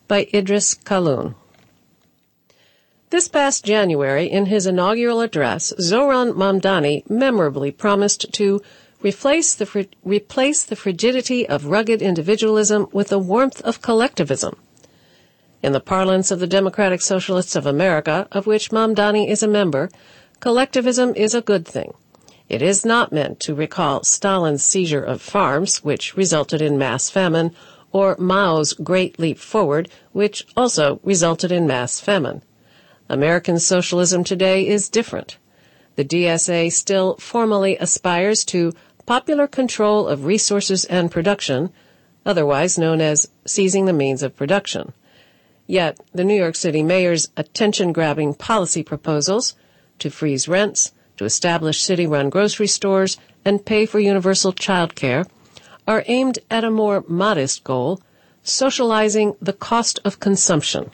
by Idris Kalun. This past January, in his inaugural address, Zohran Mamdani memorably promised to replace the frigidity of rugged individualism with the warmth of collectivism. In the parlance of the Democratic Socialists of America, of which Mamdani is a member, collectivism is a good thing. It is not meant to recall Stalin's seizure of farms, which resulted in mass famine, or Mao's Great Leap Forward, which also resulted in mass famine. American socialism today is different. The DSA still formally aspires to popular control of resources and production, otherwise known as seizing the means of production. Yet, the New York City mayor's attention-grabbing policy proposals to freeze rents, to establish city-run grocery stores, and pay for universal child care are aimed at a more modest goal, socializing the cost of consumption.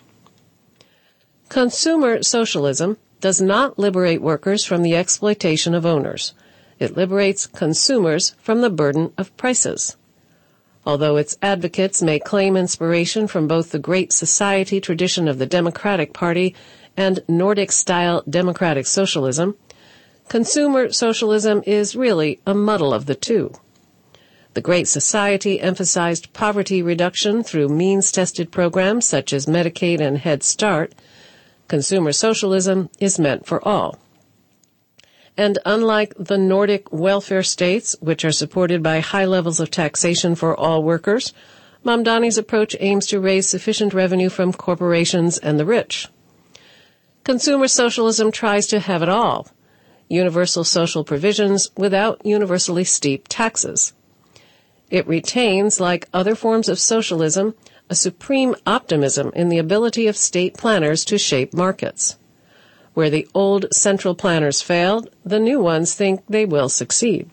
Consumer socialism does not liberate workers from the exploitation of owners. It liberates consumers from the burden of prices. Although its advocates may claim inspiration from both the Great Society tradition of the Democratic Party and Nordic-style democratic socialism, consumer socialism is really a muddle of the two. The Great Society emphasized poverty reduction through means-tested programs such as Medicaid and Head Start. Consumer socialism is meant for all. And unlike the Nordic welfare states, which are supported by high levels of taxation for all workers, Mamdani's approach aims to raise sufficient revenue from corporations and the rich. Consumer socialism tries to have it all: universal social provisions without universally steep taxes. It retains, like other forms of socialism, a supreme optimism in the ability of state planners to shape markets. Where the old central planners failed, the new ones think they will succeed.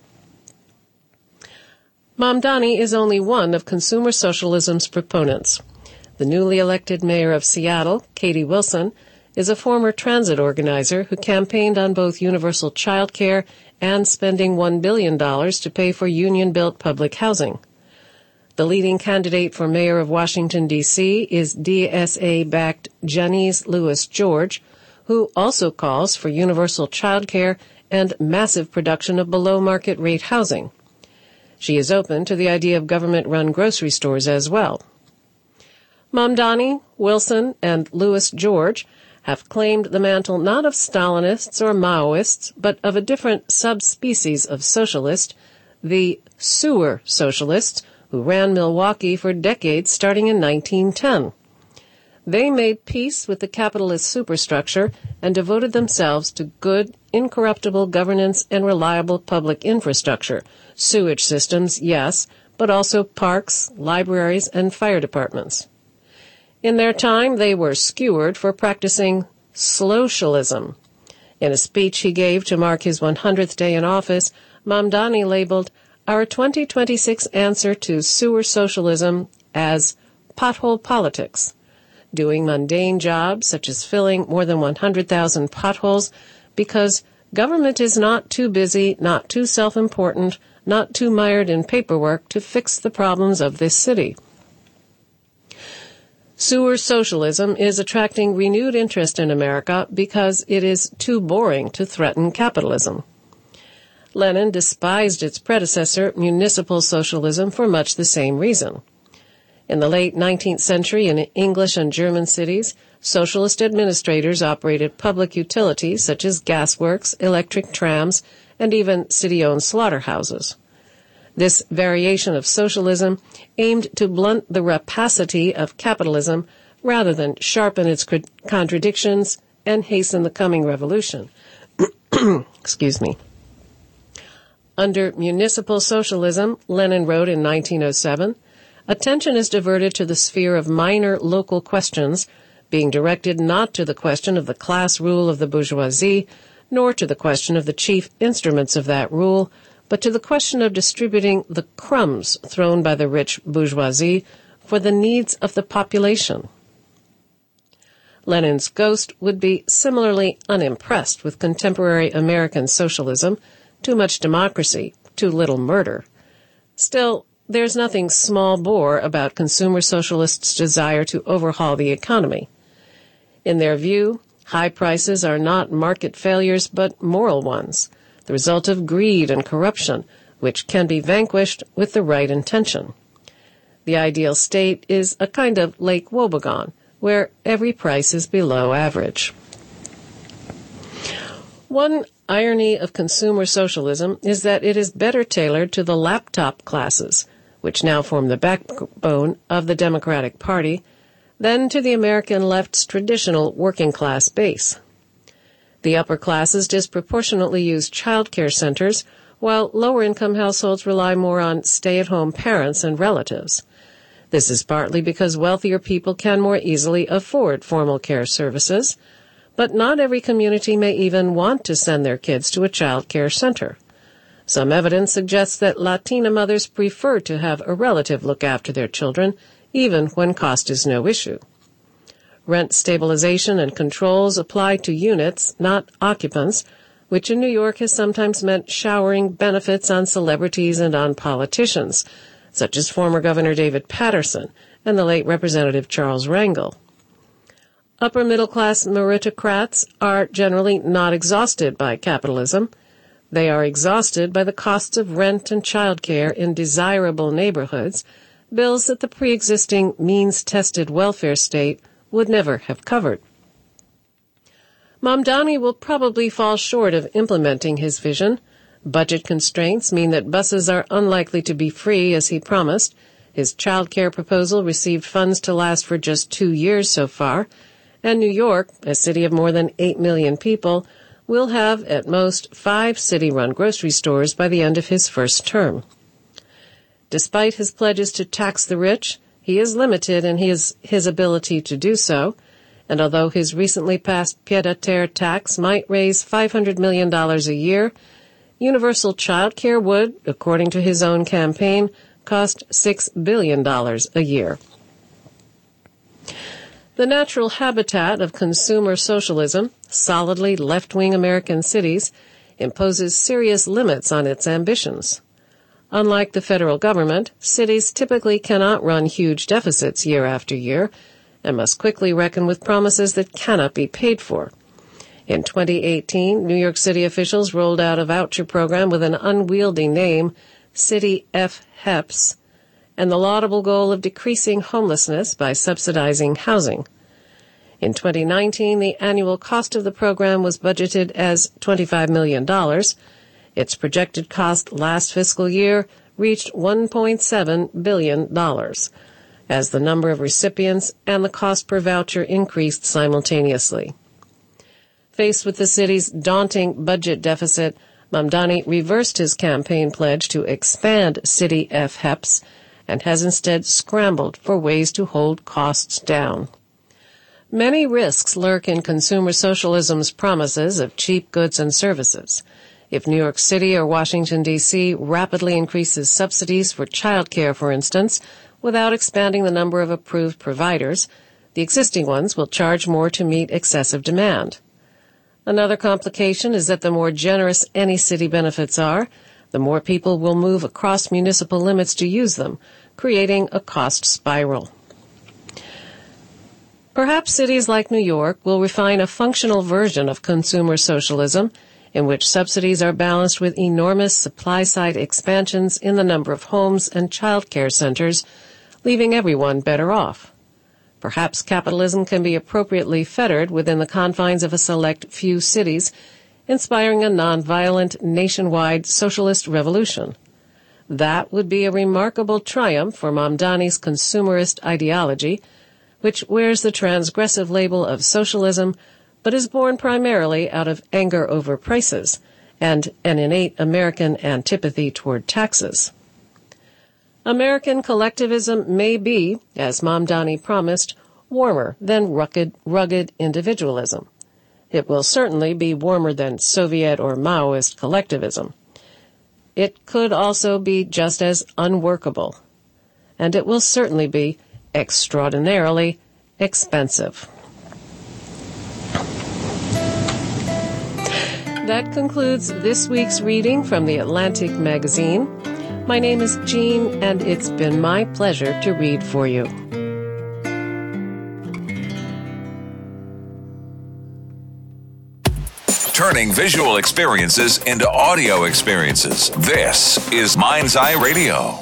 Mamdani is only one of consumer socialism's proponents. The newly elected mayor of Seattle, Katie Wilson, is a former transit organizer who campaigned on both universal child care and spending $1 billion to pay for union-built public housing. The leading candidate for mayor of Washington, D.C. is DSA-backed Janice Lewis George, who also calls for universal child care and massive production of below-market rate housing. She is open to the idea of government-run grocery stores as well. Mamdani, Wilson, and Lewis George have claimed the mantle not of Stalinists or Maoists, but of a different subspecies of socialist, the sewer socialists, who ran Milwaukee for decades starting in 1910. They made peace with the capitalist superstructure and devoted themselves to good, incorruptible governance and reliable public infrastructure, sewage systems, yes, but also parks, libraries, and fire departments. In their time, they were skewered for practicing slowcialism. In a speech he gave to mark his 100th day in office, Mamdani labeled our 2026 answer to sewer socialism as pothole politics, doing mundane jobs such as filling more than 100,000 potholes because government is not too busy, not too self-important, not too mired in paperwork to fix the problems of this city. Sewer socialism is attracting renewed interest in America because it is too boring to threaten capitalism. Lenin despised its predecessor, municipal socialism, for much the same reason. In the late 19th century, in English and German cities, socialist administrators operated public utilities such as gasworks, electric trams, and even city-owned slaughterhouses. This variation of socialism aimed to blunt the rapacity of capitalism rather than sharpen its contradictions and hasten the coming revolution. Excuse me. Under municipal socialism, Lenin wrote in 1907, attention is diverted to the sphere of minor local questions, being directed not to the question of the class rule of the bourgeoisie, nor to the question of the chief instruments of that rule, but to the question of distributing the crumbs thrown by the rich bourgeoisie for the needs of the population. Lenin's ghost would be similarly unimpressed with contemporary American socialism, too much democracy, too little murder. Still, there's nothing small bore about consumer socialists' desire to overhaul the economy. In their view, high prices are not market failures but moral ones, the result of greed and corruption, which can be vanquished with the right intention. The ideal state is a kind of Lake Wobegon, where every price is below average. One irony of consumer socialism is that it is better tailored to the laptop classes, which now form the backbone of the Democratic Party, than to the American left's traditional working-class base. The upper classes disproportionately use child care centers, while lower-income households rely more on stay-at-home parents and relatives. This is partly because wealthier people can more easily afford formal care services, but not every community may even want to send their kids to a child care center. Some evidence suggests that Latina mothers prefer to have a relative look after their children, even when cost is no issue. Rent stabilization and controls apply to units, not occupants, which in New York has sometimes meant showering benefits on celebrities and on politicians, such as former Governor David Paterson and the late Representative Charles Rangel. Upper-middle-class meritocrats are generally not exhausted by capitalism. They are exhausted by the costs of rent and child care in desirable neighborhoods, bills that the pre-existing means-tested welfare state would never have covered. Mamdani will probably fall short of implementing his vision. Budget constraints mean that buses are unlikely to be free, as he promised. His child care proposal received funds to last for just 2 years so far, and New York, a city of more than 8 million people, will have at most 5 city-run grocery stores by the end of his first term. Despite his pledges to tax the rich, he is limited in his ability to do so, and although his recently passed pied-à-terre tax might raise $500 million a year, universal child care would, according to his own campaign, cost $6 billion a year. The natural habitat of consumer socialism, solidly left-wing American cities, imposes serious limits on its ambitions. Unlike the federal government, cities typically cannot run huge deficits year after year and must quickly reckon with promises that cannot be paid for. In 2018, New York City officials rolled out a voucher program with an unwieldy name, City FHEPS, and the laudable goal of decreasing homelessness by subsidizing housing. In 2019, the annual cost of the program was budgeted as $25 million. Its projected cost last fiscal year reached $1.7 billion, as the number of recipients and the cost per voucher increased simultaneously. Faced with the city's daunting budget deficit, Mamdani reversed his campaign pledge to expand City FHEPS and has instead scrambled for ways to hold costs down. Many risks lurk in consumer socialism's promises of cheap goods and services. If New York City or Washington, D.C. rapidly increases subsidies for child care, for instance, without expanding the number of approved providers, the existing ones will charge more to meet excessive demand. Another complication is that the more generous any city benefits are, the more people will move across municipal limits to use them, creating a cost spiral. Perhaps cities like New York will refine a functional version of consumer socialism in which subsidies are balanced with enormous supply-side expansions in the number of homes and child care centers, leaving everyone better off. Perhaps capitalism can be appropriately fettered within the confines of a select few cities, inspiring a nonviolent nationwide socialist revolution. That would be a remarkable triumph for Mamdani's consumerist ideology, which wears the transgressive label of socialism, but is born primarily out of anger over prices and an innate American antipathy toward taxes. American collectivism may be, as Mamdani promised, warmer than rugged individualism. It will certainly be warmer than Soviet or Maoist collectivism. It could also be just as unworkable. And it will certainly be extraordinarily expensive. That concludes this week's reading from The Atlantic magazine. My name is Jean, and it's been my pleasure to read for you. Turning visual experiences into audio experiences. This is Mind's Eye Radio.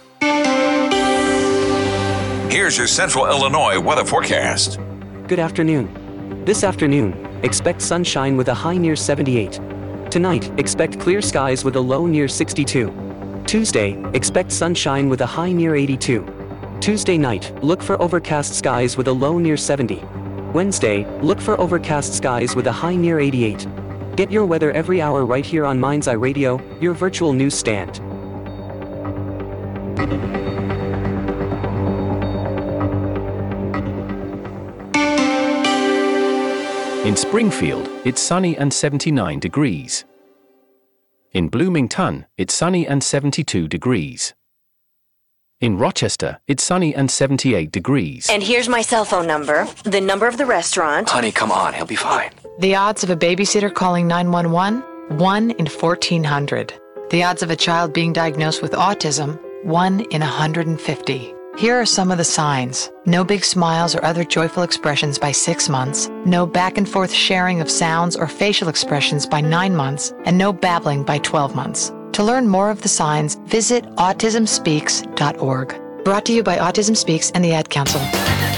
Here's your Central Illinois weather forecast. Good afternoon. This afternoon, expect sunshine with a high near 78. Tonight, expect clear skies with a low near 62. Tuesday, expect sunshine with a high near 82. Tuesday night, look for overcast skies with a low near 70. Wednesday, look for overcast skies with a high near 88. Get your weather every hour right here on Mind's Eye Radio, your virtual news stand. In Springfield, it's sunny and 79 degrees. In Bloomington, it's sunny and 72 degrees. In Rochester, it's sunny and 78 degrees. And here's my cell phone number, the number of the restaurant. Honey, come on, he'll be fine. The odds of a babysitter calling 911, 1 in 1,400. The odds of a child being diagnosed with autism, 1 in 150. Here are some of the signs. No big smiles or other joyful expressions by 6 months, no back and forth sharing of sounds or facial expressions by 9 months, and no babbling by 12 months. To learn more of the signs, visit autismspeaks.org. Brought to you by Autism Speaks and the Ad Council.